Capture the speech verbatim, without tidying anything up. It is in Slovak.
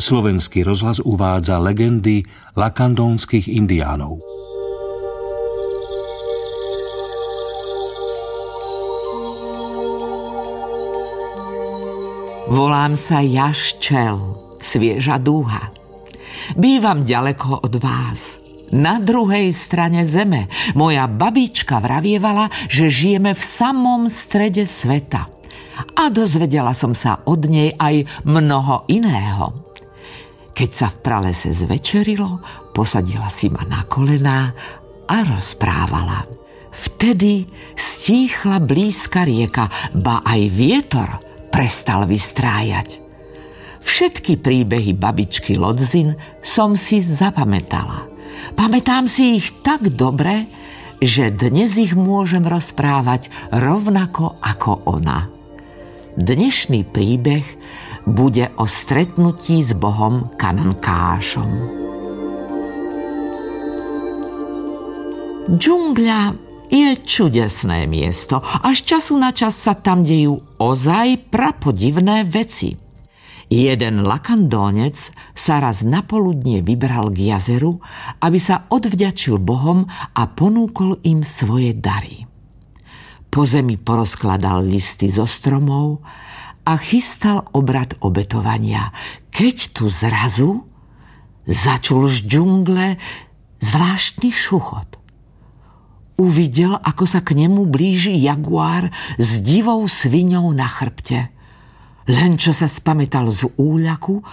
Slovenský rozhlas uvádza legendy lakandónskych indiánov. Volám sa Jaščel, svieža dúha. Bývam ďaleko od vás, na druhej strane zeme. Moja babička vravievala, že žijeme v samom strede sveta. A dozvedela som sa od nej aj mnoho iného. Keď sa v pralese zvečerilo, posadila si ma na kolená a rozprávala. Vtedy stíchla blízka rieka, ba aj vietor prestal vystrájať. Všetky príbehy babičky Lodzin som si zapamätala. Pamätám si ich tak dobre, že dnes ich môžem rozprávať rovnako ako ona. Dnešný príbeh bude o stretnutí s bohom Kanankášom. Džungľa je čudesné miesto a z času na čas sa tam dejú ozaj prapodivné veci. Jeden lakandónec sa raz napoludnie vybral k jazeru, aby sa odvďačil bohom a ponúkol im svoje dary. Po zemi porozkladal listy zo stromov a chystal obrad obetovania, keď tu zrazu začul z džungle zvláštny šuchot. Uvidel, ako sa k nemu blíži jaguár s divou sviňou na chrbte. Len čo sa spamätal z úľaku,